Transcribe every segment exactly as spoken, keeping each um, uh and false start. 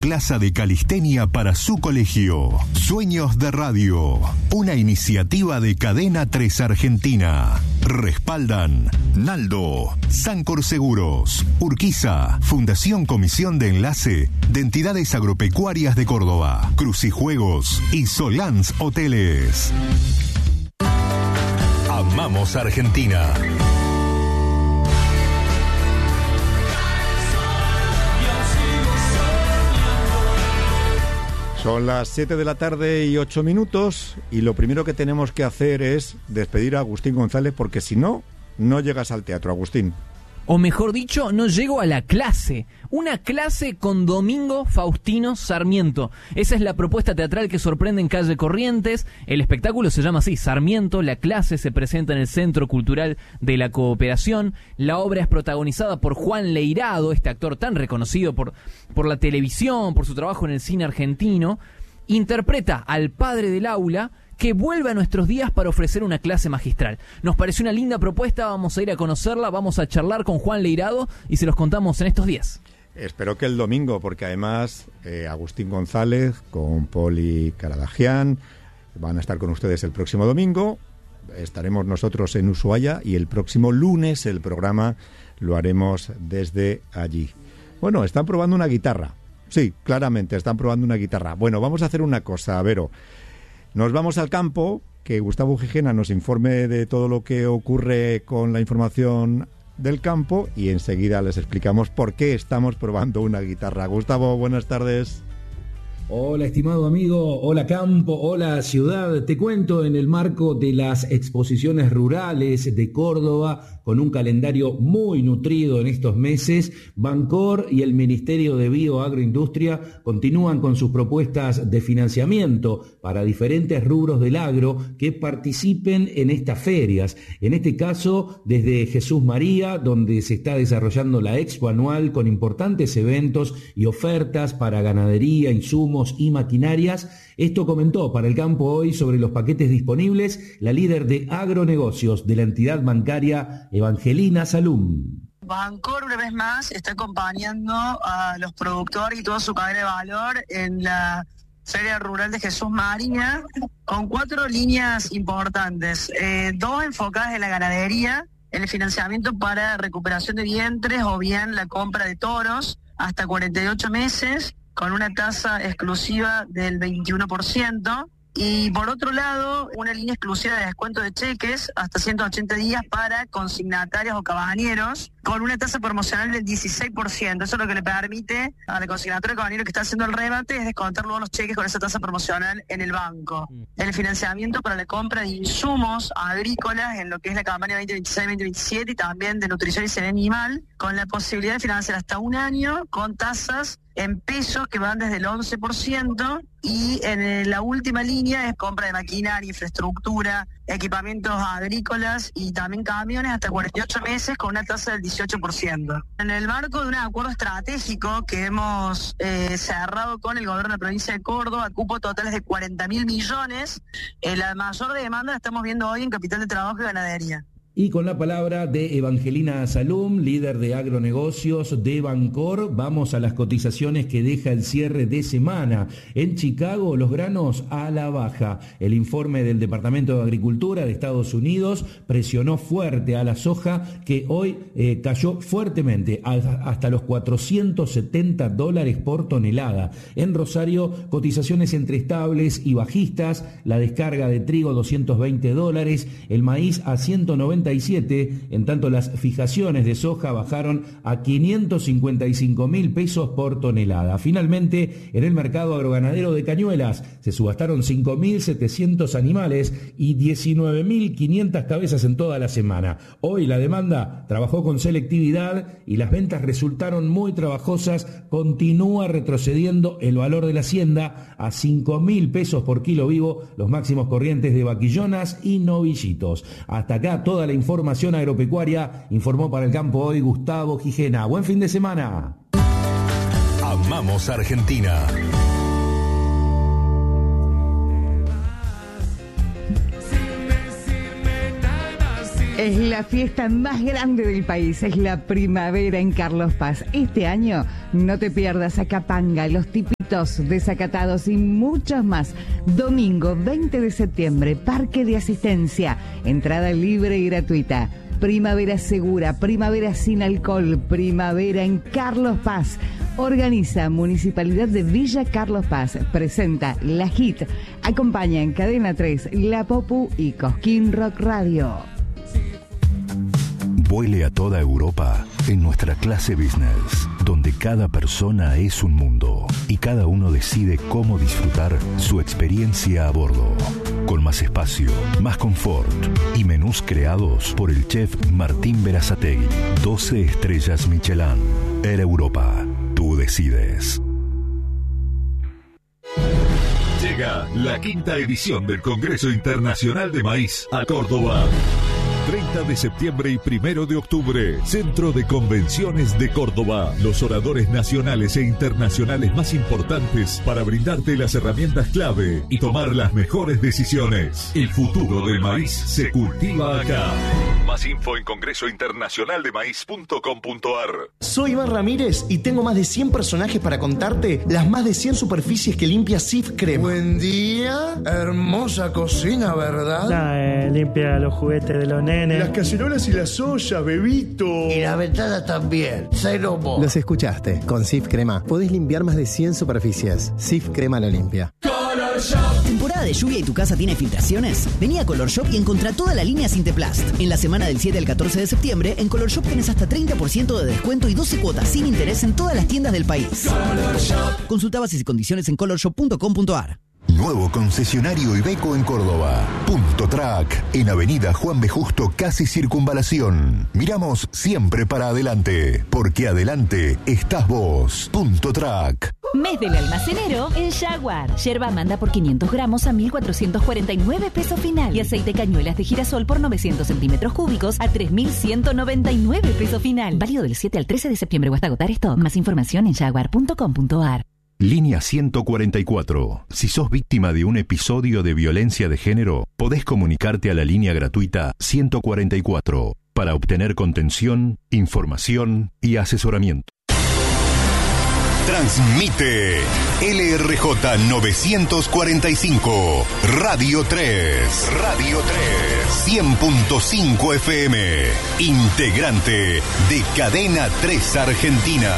clase de calistenia para su colegio. Sueños de Radio, una iniciativa de Cadena tres Argentina. Respaldan Naldo, Sancor Seguros, Urquiza, Fundación Comisión de Enlace de Entidades Agropecuarias de Córdoba, Crucijuegos y Solans Hoteles. Amamos Argentina. Son las siete de la tarde y ocho minutos y lo primero que tenemos que hacer es despedir a Agustín González porque si no, no llegas al teatro, Agustín. O mejor dicho, no llego a la clase. Una clase con Domingo Faustino Sarmiento. Esa es la propuesta teatral que sorprende en Calle Corrientes. El espectáculo se llama así, Sarmiento. La clase se presenta en el Centro Cultural de la Cooperación. La obra es protagonizada por Juan Leirado, este actor tan reconocido por, por la televisión, por su trabajo en el cine argentino. Interpreta al padre del aula, que vuelve a nuestros días para ofrecer una clase magistral. Nos pareció una linda propuesta, vamos a ir a conocerla, vamos a charlar con Juan Leirado y se los contamos en estos días. Espero que el domingo, porque además eh, Agustín González con Poli Caradagian van a estar con ustedes el próximo domingo. Estaremos nosotros en Ushuaia y el próximo lunes el programa lo haremos desde allí. Bueno, están probando una guitarra. Sí, claramente, están probando una guitarra. Bueno, vamos a hacer una cosa, Vero. Nos vamos al campo, que Gustavo Gijena nos informe de todo lo que ocurre con la información del campo y enseguida les explicamos por qué estamos probando una guitarra. Gustavo, buenas tardes. Hola, estimado amigo, hola campo, hola ciudad. Te cuento en el marco de las exposiciones rurales de Córdoba, con un calendario muy nutrido en estos meses, Bancor y el Ministerio de Bioagroindustria continúan con sus propuestas de financiamiento para diferentes rubros del agro que participen en estas ferias. En este caso, desde Jesús María, donde se está desarrollando la expo anual con importantes eventos y ofertas para ganadería, insumos y maquinarias. Esto comentó para el campo hoy sobre los paquetes disponibles la líder de agronegocios de la entidad bancaria, Evangelina Salum. Bancor, una vez más, está acompañando a los productores y toda su cadena de valor en la Feria Rural de Jesús María, con cuatro líneas importantes, eh, dos enfocadas en la ganadería, en el financiamiento para recuperación de vientres o bien la compra de toros hasta cuarenta y ocho meses, con una tasa exclusiva del veintiuno por ciento. Y por otro lado, una línea exclusiva de descuento de cheques hasta ciento ochenta días para consignatarios o cabañeros, con una tasa promocional del dieciséis por ciento. Eso es lo que le permite al consignatario o cabañero que está haciendo el rebate es descontar luego los cheques con esa tasa promocional en el banco. El financiamiento para la compra de insumos agrícolas en lo que es la campaña veinte veintiséis veinte veintisiete y también de nutrición y salud animal, con la posibilidad de financiar hasta un año con tasas en pesos que van desde el once por ciento, y en la última línea es compra de maquinaria, infraestructura, equipamientos agrícolas y también camiones hasta cuarenta y ocho meses con una tasa del dieciocho por ciento. En el marco de un acuerdo estratégico que hemos eh, cerrado con el gobierno de la provincia de Córdoba, cupo totales de cuarenta mil millones, eh, la mayor demanda la estamos viendo hoy en Capital de Trabajo y Ganadería. Y con la palabra de Evangelina Salum, líder de agronegocios de Bancor, vamos a las cotizaciones que deja el cierre de semana. En Chicago, los granos a la baja. El informe del Departamento de Agricultura de Estados Unidos presionó fuerte a la soja, que hoy eh, cayó fuertemente hasta los cuatrocientos setenta dólares por tonelada. En Rosario, cotizaciones entre estables y bajistas. La descarga de trigo doscientos veinte dólares, el maíz a ciento noventa y siete, en tanto las fijaciones de soja bajaron a quinientos cincuenta y cinco mil pesos por tonelada. Finalmente, en el mercado agroganadero de Cañuelas se subastaron cinco mil setecientos animales y diecinueve mil quinientas cabezas en toda la semana. Hoy la demanda trabajó con selectividad y las ventas resultaron muy trabajosas. Continúa retrocediendo el valor de la hacienda a cinco mil pesos por kilo vivo, los máximos corrientes de vaquillonas y novillitos. Hasta acá toda la información agropecuaria, informó para el campo hoy Gustavo Gijena. Buen fin de semana. Amamos Argentina. Sin decirme nada, sin Es la fiesta más grande del país, es la primavera en Carlos Paz. Este año no te pierdas a Capanga, los tipitos desacatados y muchos más. Domingo veinte de septiembre, Parque de Asistencia, entrada libre y gratuita. Primavera segura, primavera sin alcohol, primavera en Carlos Paz. Organiza Municipalidad de Villa Carlos Paz. Presenta La Hit. Acompaña en Cadena tres, La Popu y Cosquín Rock Radio. Vuele a toda Europa en nuestra clase business, donde cada persona es un mundo y cada uno decide cómo disfrutar su experiencia a bordo. Con más espacio, más confort y menús creados por el chef Martín Berazategui. doce estrellas Michelin. Air Europa. Tú decides. Llega la quinta edición del Congreso Internacional de Maíz a Córdoba. treinta de septiembre y primero de octubre, Centro de Convenciones de Córdoba. Los oradores nacionales e internacionales más importantes para brindarte las herramientas clave y tomar las mejores decisiones. El futuro del maíz se cultiva acá. Más info en congreso internacional de maíz punto com punto ar. Soy Iván Ramírez y tengo más de cien personajes para contarte las más de cien superficies que limpia Sif Crema. Buen día, hermosa cocina, ¿verdad? Nah, eh, limpia los juguetes de los nenes. Las cacerolas y las ollas, bebito. Y la ventana también. Cero mo. Los escuchaste. Con Sif Crema podés limpiar más de cien superficies. Sif Crema lo limpia. Color Shop. ¿Temporada de lluvia y tu casa tiene filtraciones? Vení a Color Shop y encontrá toda la línea Sinteplast. En la semana del siete al catorce de septiembre, en Color Shop tenés hasta treinta por ciento de descuento y doce cuotas sin interés en todas las tiendas del país. Color Shop. Consulta bases y condiciones en color shop punto com punto ar. Nuevo concesionario Iveco en Córdoba. Punto Track, en Avenida Juan B. Justo, casi Circunvalación. Miramos siempre para adelante, porque adelante estás vos. Punto Track. Mes del almacenero en Jaguar. Yerba manda por quinientos gramos a mil cuatrocientos cuarenta y nueve pesos final. Y aceite cañuelas de girasol por novecientos centímetros cúbicos a tres mil ciento noventa y nueve pesos final. Válido del siete al trece de septiembre o hasta agotar stock. Más información en jaguar punto com punto ar. Línea ciento cuarenta y cuatro. Si sos víctima de un episodio de violencia de género, podés comunicarte a la línea gratuita ciento cuarenta y cuatro para obtener contención, información y asesoramiento. Transmite L R J novecientos cuarenta y cinco, Radio tres. Radio tres. cien punto cinco F M. Integrante de Cadena tres Argentina.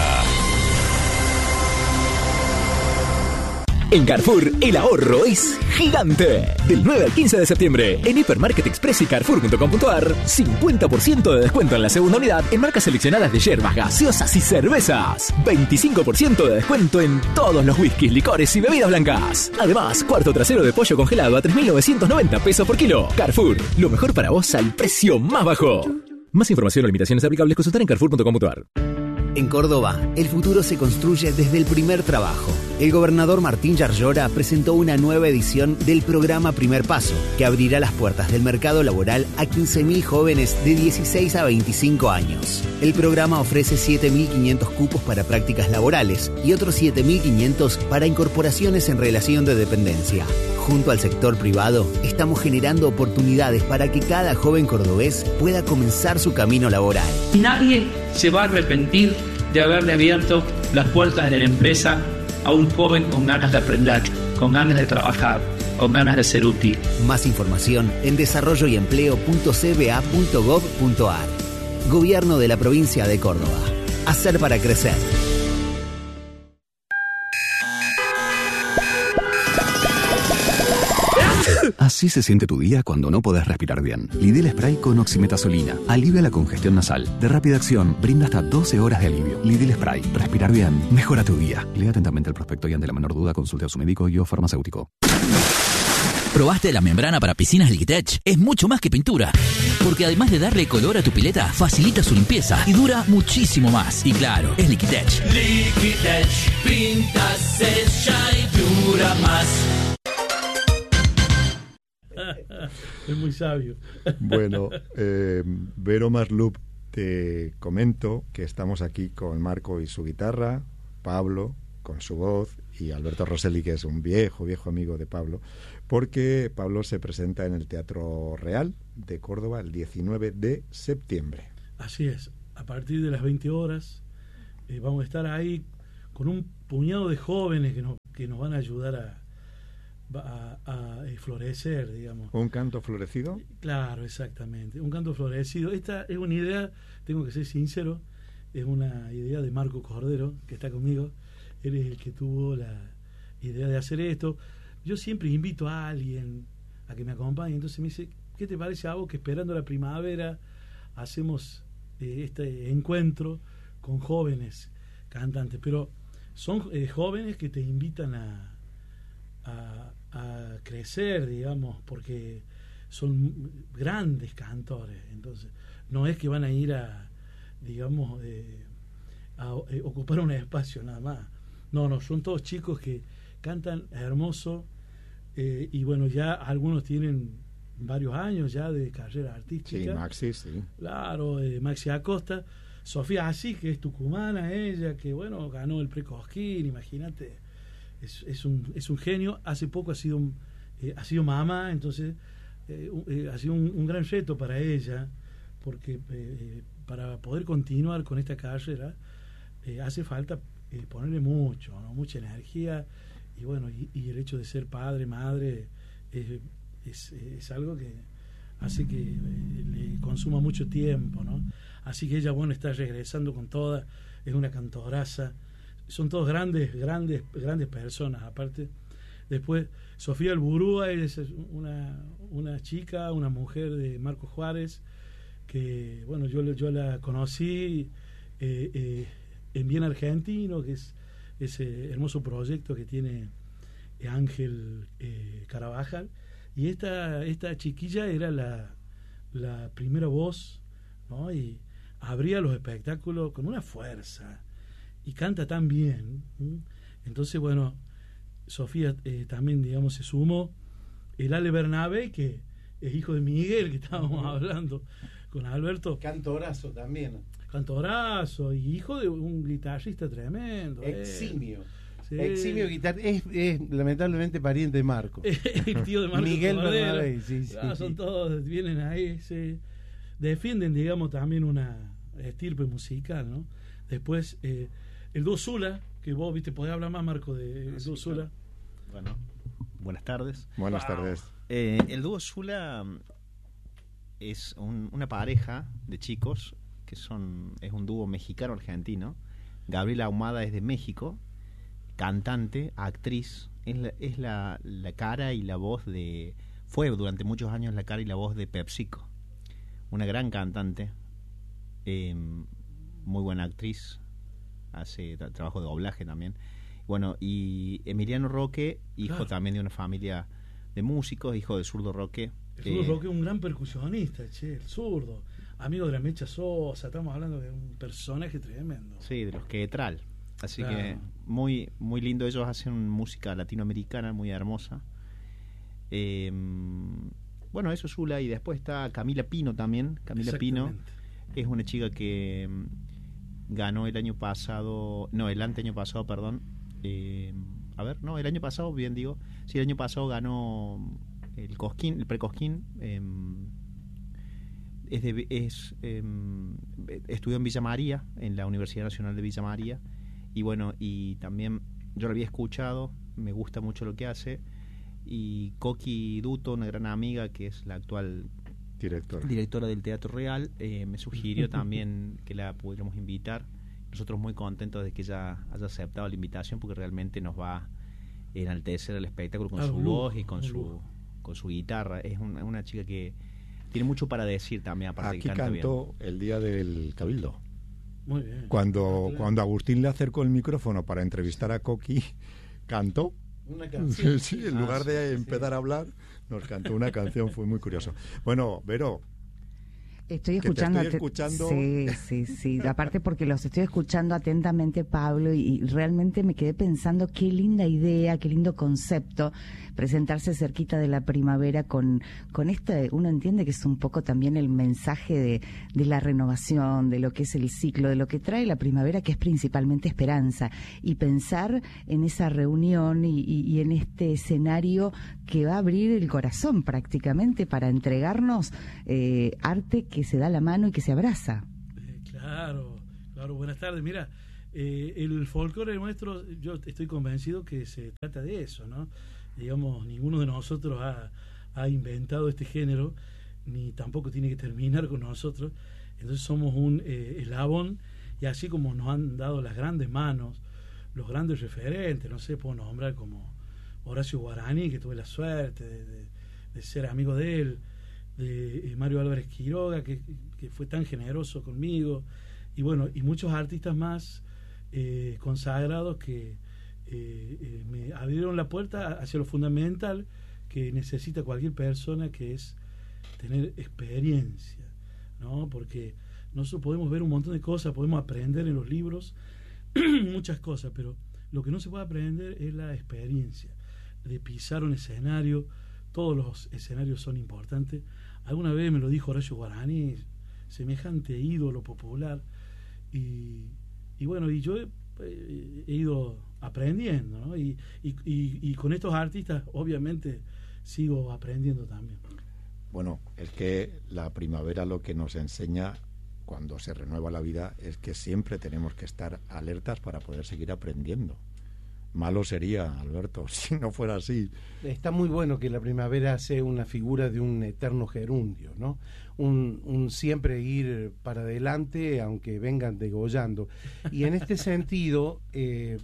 En Carrefour, el ahorro es gigante. Del nueve al quince de septiembre, en Hipermarket Express y carrefour punto com punto ar, cincuenta por ciento de descuento en la segunda unidad en marcas seleccionadas de yerbas, gaseosas y cervezas. veinticinco por ciento de descuento en todos los whiskies, licores y bebidas blancas. Además, cuarto trasero de pollo congelado a tres mil novecientos noventa pesos por kilo. Carrefour, lo mejor para vos al precio más bajo. Más información o limitaciones aplicables, consultar en carrefour punto com punto ar. En Córdoba, el futuro se construye desde el primer trabajo. El gobernador Martín Yarlora presentó una nueva edición del programa Primer Paso, que abrirá las puertas del mercado laboral a quince mil jóvenes de dieciséis a veinticinco años. El programa ofrece siete mil quinientos cupos para prácticas laborales y otros siete mil quinientos para incorporaciones en relación de dependencia. Junto al sector privado, estamos generando oportunidades para que cada joven cordobés pueda comenzar su camino laboral. Nadie se va a arrepentir de haberle abierto las puertas de la empresa a un joven con ganas de aprender, con ganas de trabajar, con ganas de ser útil. Más información en desarrollo y empleo punto c b a punto gov punto ar. Gobierno de la provincia de Córdoba. Hacer para crecer. Así se siente tu día cuando no podés respirar bien. Lidl Spray con oximetazolina alivia la congestión nasal. De rápida acción, brinda hasta doce horas de alivio. Lidl Spray. Respirar bien mejora tu día. Lea atentamente el prospecto y ante la menor duda consulte a su médico y o farmacéutico. ¿Probaste la membrana para piscinas Liquitech? Es mucho más que pintura, porque además de darle color a tu pileta, facilita su limpieza y dura muchísimo más. Y claro, es Liquitech. Liquitech, pinta, sella y dura más. Es muy sabio. Bueno, eh, Vero Maslup, te comento que estamos aquí con Marco y su guitarra, Pablo con su voz, y Alberto Rosselli, que es un viejo, viejo amigo de Pablo, porque Pablo se presenta en el Teatro Real de Córdoba el diecinueve de septiembre. Así es, a partir de las veinte horas eh, vamos a estar ahí con un puñado de jóvenes que nos, que nos van a ayudar a, a, a, a florecer, digamos. ¿Un canto florecido? Claro, exactamente, un canto florecido. Esta es una idea, tengo que ser sincero, es una idea de Marco Cordero, que está conmigo. Él es el que tuvo la idea de hacer esto. Yo siempre invito a alguien a que me acompañe, entonces me dice, ¿qué te parece a vos que esperando la primavera hacemos eh, este encuentro con jóvenes cantantes? Pero son eh, jóvenes que te invitan a, a, a crecer, digamos, porque son grandes cantores. Entonces no es que van a ir a, digamos, eh, a eh, ocupar un espacio nada más. No, no, son todos chicos que cantan hermoso, eh, y bueno, ya algunos tienen varios años ya de carrera artística. Sí, Maxi, sí. Claro, eh, Maxi Acosta, Sofía Asís, que es tucumana ella, que bueno, ganó el Precosquín, imagínate, es, es, un, es un genio. Hace poco ha sido, un, eh, ha sido mamá, entonces eh, eh, ha sido un, un gran reto para ella, porque eh, para poder continuar con esta carrera eh, hace falta eh, ponerle mucho, ¿no? Mucha energía, y bueno, y, y el hecho de ser padre, madre, eh, es, es algo que hace que eh, le consuma mucho tiempo, ¿no? Así que ella, bueno, está regresando con toda, es una cantoraza, son todos grandes, grandes, grandes personas, aparte. Después, Sofía Alburúa es una, una chica, una mujer de Marco Juárez, que, bueno, yo, yo la conocí eh, eh, en Bien Argentino, que es ese hermoso proyecto que tiene Ángel eh, Carabajal, y esta, esta chiquilla era la, la primera voz, ¿no? Y abría los espectáculos con una fuerza, y canta tan bien. ¿sí? Entonces, bueno, Sofía eh, también, digamos, se sumó. El Ale Bernabé, que es hijo de Miguel, que estábamos hablando con Alberto. Cantorazo también. Cantorazo, y hijo de un guitarrista tremendo. Eximio. Eh. Sí. Eximio guitar es, es lamentablemente pariente de Marco. El tío de Marco Miguel Cordero. Bernabé, sí, sí. Ah, son todos, vienen ahí, sí. Defienden, digamos, también una estirpe musical, ¿no? Después, eh, el dúo Zula, que vos, viste, podés hablar más, Marco, de el dúo sí, Zula. Bueno, buenas tardes. Buenas wow. tardes. Eh, el dúo Zula es un, una pareja de chicos que son, es un dúo mexicano-argentino. Gabriela Ahumada es de México, cantante, actriz, es la, es la, la cara y la voz de, fue durante muchos años la cara y la voz de PepsiCo, una gran cantante, eh, muy buena actriz, hace tra- trabajo de doblaje también. Bueno, y Emiliano Roque, hijo claro. también de una familia de músicos, hijo de Zurdo Roque. El Zurdo eh, Roque es un gran percusionista, che, el Zurdo, amigo de la Mecha Sosa, estamos hablando de un personaje tremendo. Sí, de los Quetral. Así claro. que muy muy lindo. Ellos hacen música latinoamericana muy hermosa. Eh, bueno, eso es Zula. Y después está Camila Pino también. Camila Pino es una chica que ganó el año pasado, no, el anteaño pasado, perdón. Eh, a ver, no, el año pasado, bien digo. Sí, el año pasado ganó el Cosquín, el Precosquín. Eh, es de, es eh, estudió en Villa María, en la Universidad Nacional de Villa María. Y bueno, y también yo lo había escuchado, me gusta mucho lo que hace. Y Coqui Duto, una gran amiga que es la actual directora, directora del Teatro Real, eh, me sugirió también que la pudiéramos invitar. Nosotros muy contentos de que ella haya aceptado la invitación, porque realmente nos va a enaltecer el espectáculo con ah, su uh, voz y con uh, su con su guitarra. Es una, una chica que tiene mucho para decir también, aparte Aquí que canta cantó bien. El día del Cabildo. Muy bien. Cuando, claro. cuando Agustín le acercó el micrófono para entrevistar a Coqui, cantó. Una canción. Sí, en lugar de ah, sí, empezar sí. a hablar, nos cantó una canción, fue muy curioso. Bueno, Vero. Estoy escuchando, estoy escuchando. Sí, sí, sí. Aparte porque los estoy escuchando atentamente, Pablo, y, y realmente me quedé pensando qué linda idea, qué lindo concepto presentarse cerquita de la primavera con con este, uno entiende que es un poco también el mensaje de, de la renovación, de lo que es el ciclo, de lo que trae la primavera, que es principalmente esperanza, y pensar en esa reunión y, y, y en este escenario que va a abrir el corazón prácticamente para entregarnos eh, arte que se da la mano y que se abraza. Eh, claro, claro, buenas tardes. Mira, eh, el folclore nuestro, yo estoy convencido que se trata de eso, ¿no? Digamos, ninguno de nosotros ha, ha inventado este género, ni tampoco tiene que terminar con nosotros. Entonces somos un eh, eslabón, y así como nos han dado las grandes manos, los grandes referentes, no sé, puedo nombrar como Horacio Guaraní, que tuve la suerte de, de, de ser amigo de él, de eh, Mario Álvarez Quiroga, que, que fue tan generoso conmigo, y bueno, y muchos artistas más eh, consagrados que eh, eh, me abrieron la puerta hacia lo fundamental que necesita cualquier persona, que es tener experiencia, ¿no? Porque nosotros podemos ver un montón de cosas, podemos aprender en los libros muchas cosas, pero lo que no se puede aprender es la experiencia de pisar un escenario. Todos los escenarios son importantes. Alguna vez me lo dijo Horacio Guaraní, semejante ídolo popular, y, y bueno, y yo he, he ido aprendiendo, ¿no? Y, y, y, y con estos artistas obviamente sigo aprendiendo también. Bueno, es que la primavera lo que nos enseña cuando se renueva la vida es que siempre tenemos que estar alertas para poder seguir aprendiendo. Malo sería, Alberto, si no fuera así. Está muy bueno que la primavera sea una figura de un eterno gerundio, ¿no? Un, un siempre ir para adelante, aunque vengan degollando. Y en este sentido, eh,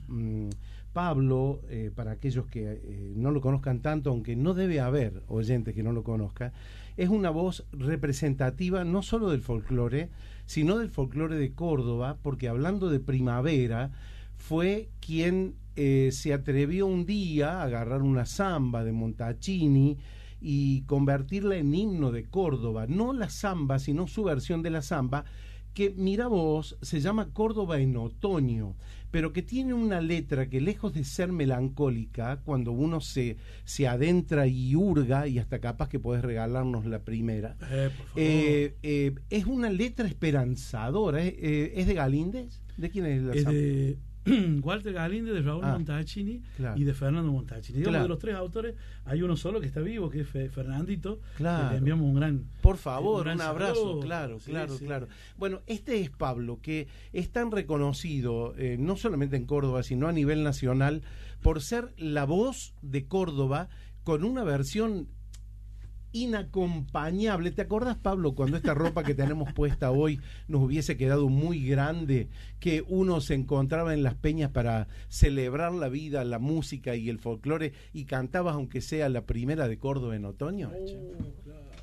Pablo, eh, para aquellos que eh, no lo conozcan tanto, aunque no debe haber oyentes que no lo conozcan, es una voz representativa no solo del folclore, sino del folclore de Córdoba, porque hablando de primavera, fue quien eh, se atrevió un día a agarrar una samba de Montalcini y convertirla en himno de Córdoba, no la samba, sino su versión de la samba, que, mira vos, se llama Córdoba en otoño, pero que tiene una letra que, lejos de ser melancólica, cuando uno se, se adentra y hurga, y hasta capaz que podés regalarnos la primera, eh, por favor. Eh, eh, es una letra esperanzadora. ¿Eh? Eh, ¿Es de Galíndez? ¿De quién es la Es samba? de Walter Galíndez, de Raúl Ah, Montalcini, claro. y de Fernando Montalcini. Digamos, Claro. de los tres autores hay uno solo que está vivo, que es Fe- Fernandito, Claro. que le enviamos un gran, Por favor, un gran un abrazo, saludo. claro, Sí, claro, sí. claro. Bueno, este es Pablo, que es tan reconocido, eh, no solamente en Córdoba, sino a nivel nacional, por ser la voz de Córdoba con una versión inacompañable. ¿Te acordás, Pablo, cuando esta ropa que tenemos puesta hoy nos hubiese quedado muy grande, que uno se encontraba en las peñas para celebrar la vida, la música y el folclore, y cantabas aunque sea la primera de Córdoba en otoño? Oh, claro.